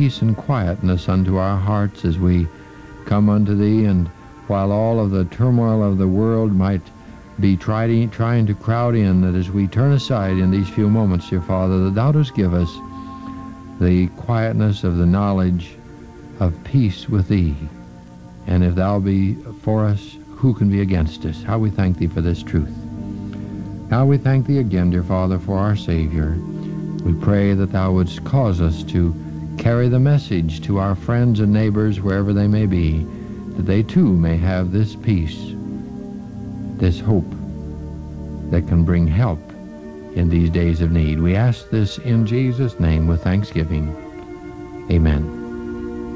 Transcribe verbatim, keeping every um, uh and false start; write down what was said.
peace and quietness unto our hearts as we come unto Thee, and while all of the turmoil of the world might be trying, trying to crowd in, that as we turn aside in these few moments, dear Father, that Thou dost give us the quietness of the knowledge of peace with Thee. And if Thou be for us, who can be against us? How we thank Thee for this truth. How we thank Thee again, dear Father, for our Savior. We pray that Thou wouldst cause us to carry the message to our friends and neighbors wherever they may be, that they too may have this peace, this hope that can bring help in these days of need. We ask this in Jesus' name with thanksgiving. Amen.